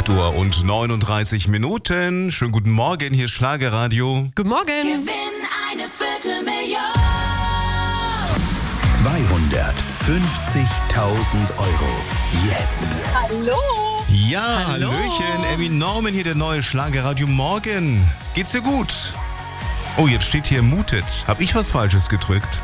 8 Uhr und 39 Minuten. Schönen guten Morgen, hier ist Schlagerradio. Guten Morgen. Gewinn eine Viertelmillion. 250.000 Euro. Jetzt. Hallo. Ja, Hallo. Hallöchen, Emmy Norman hier, der neue Schlagerradio Morgen. Geht's dir gut? Oh, jetzt steht hier mutet. Hab ich was Falsches gedrückt?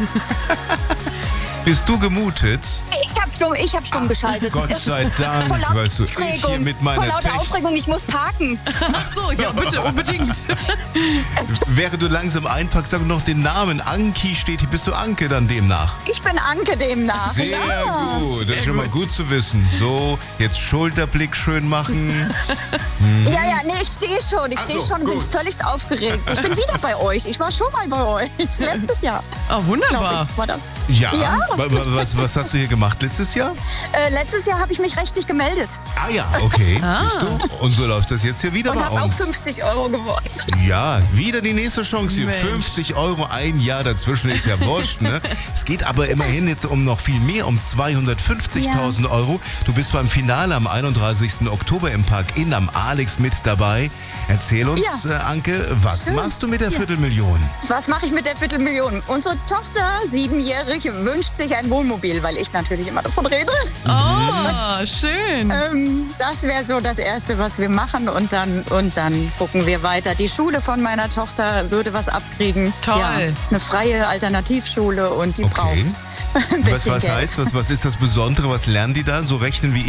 Bist du gemutet? Ich hab stumm geschaltet. Gott sei Dank, Vor lauter weißt du, ich hier Aufregung. mit Vor meiner lauter Aufregung, ich muss parken. Ach so, ja bitte, unbedingt. Während du langsam einpackst, sag noch den Namen. Anki steht hier. Bist du Anke dann demnach? Ich bin Anke demnach. Sehr ja. gut, das ist schon mal gut zu wissen. So, jetzt Schulterblick schön machen. Ja, nee, ich stehe schon. Ich Ach stehe so, schon, bin gut. völlig aufgeregt. Ich bin wieder bei euch. Ich war schon mal bei euch. Letztes Jahr, Oh, glaube wunderbar. ich, war das. Ja, Ja. Was hast du hier gemacht letztes Jahr? Letztes Jahr habe ich mich rechtlich gemeldet Ah ja, okay, siehst du? Und so läuft das jetzt hier wieder und bei habe auch uns. 50 Euro gewonnen. Ja, wieder die nächste Chance hier. Mensch. 50 Euro, ein Jahr dazwischen ist ja wurscht, ne? Es geht aber immerhin jetzt um noch viel mehr, um 250.000 Euro. Du bist beim Finale am 31. Oktober im Park Inn am Alex mit dabei. Erzähl uns, Anke, was Schön. machst du mit der Viertelmillion? Was mache ich mit der Viertelmillion? Unsere Tochter, 7-jährig, wünscht sich ein Wohnmobil, weil ich natürlich immer davon rede. Oh, schön. Das wäre so das Erste, was wir machen und dann gucken wir weiter. Die Schule von meiner Tochter würde was abkriegen. Toll. Ja, ist eine freie Alternativschule und die Okay. braucht ein bisschen Was Geld. heißt das? Was ist das Besondere? Was lernen die da? So rechnen wie